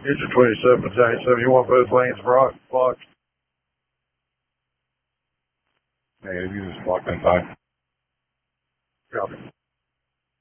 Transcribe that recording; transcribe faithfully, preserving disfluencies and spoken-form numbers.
Engine twenty-seven, Battalion seven, you want both lanes blocked? blocked. Negative, you just blocked in time. Copy.